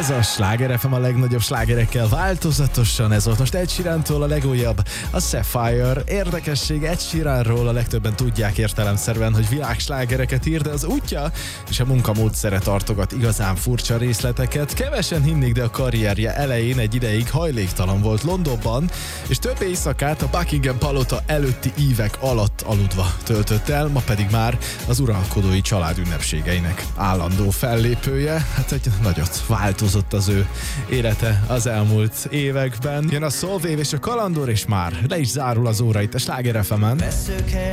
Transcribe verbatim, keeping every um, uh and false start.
Ez a Sláger ef em a legnagyobb slágerekkel változatosan, ez volt most Ed Sheerantól a legújabb, a Sapphire. Érdekesség, Ed Sheeranról a legtöbben tudják értelemszerűen, hogy világslágereket ír, de az útja és a munkamódszere tartogat igazán furcsa részleteket. Kevesen hinnék, de a karrierje elején egy ideig hajléktalan volt Londonban, és több éjszakát a Buckingham palota előtti ívek alatt aludva töltött el, ma pedig már az uralkodói család ünnepségeinek állandó fellépője. Hát egy nagyot változott az ő élete az elmúlt években. Jön a Solveig és a Kalandor, és már le is zárul az óra itt a Sláger ef emen.